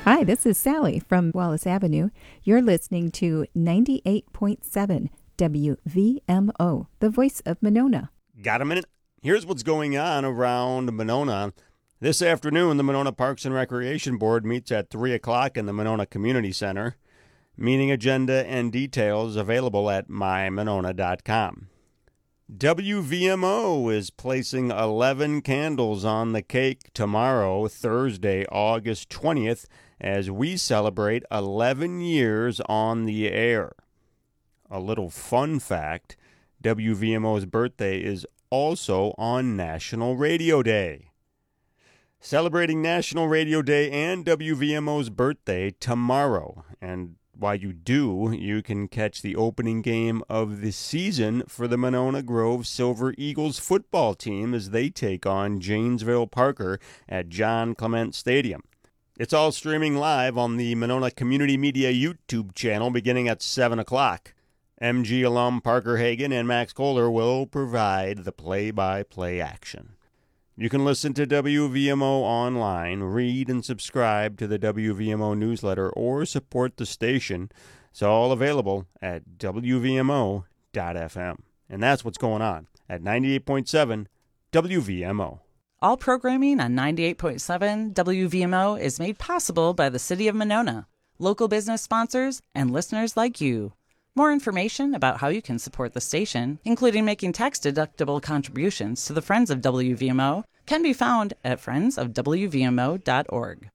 Hi, this is Sally from Wallace Avenue. You're listening to 98.7 WVMO, the voice of Monona. Got a minute? Here's what's going on around Monona. This afternoon, the Monona Parks and Recreation Board meets at 3 o'clock in the Monona Community Center. Meeting agenda and details available at mymonona.com. WVMO is placing 11 candles on the cake tomorrow, Thursday, August 20th, as we celebrate 11 years on the air. A little fun fact, WVMO's birthday is also on National Radio Day. Celebrating National Radio Day and WVMO's birthday tomorrow. And while you do, you can catch the opening game of the season for the Monona Grove Silver Eagles football team as they take on Janesville Parker at John Clement Stadium. It's all streaming live on the Monona Community Media YouTube channel beginning at 7 o'clock. MG alum Parker Hagan and Max Kohler will provide the play-by-play action. You can listen to WVMO online, read and subscribe to the WVMO newsletter, or support the station. It's all available at WVMO.FM. And that's what's going on at 98.7 WVMO. All programming on 98.7 WVMO is made possible by the City of Monona, local business sponsors, and listeners like you. More information about how you can support the station, including making tax-deductible contributions to the Friends of WVMO, can be found at friendsofwvmo.org.